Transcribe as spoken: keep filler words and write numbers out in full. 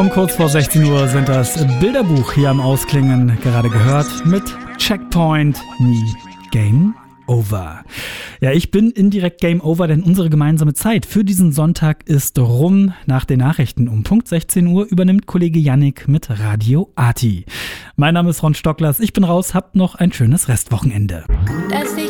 Um kurz vor sechzehn Uhr sind das Bilderbuch hier am Ausklingen, gerade gehört mit Checkpoint, nie Game Over. Ja, ich bin indirekt Game Over, denn unsere gemeinsame Zeit für diesen Sonntag ist rum. Nach den Nachrichten um Punkt sechzehn Uhr übernimmt Kollege Yannick mit Radio Arti. Mein Name ist Ron Stocklers, ich bin raus, habt noch ein schönes Restwochenende. Dass ich